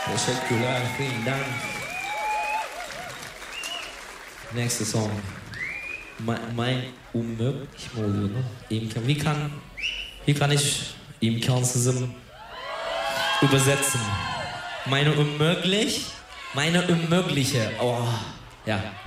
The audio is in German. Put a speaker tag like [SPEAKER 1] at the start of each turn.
[SPEAKER 1] Teşekkürler, vielen Dank. Nächster Song. Mein unmöglich mi oluyor lan? Wie kann ich imkansızım übersetzen? Meine unmögliche. Oh, ja.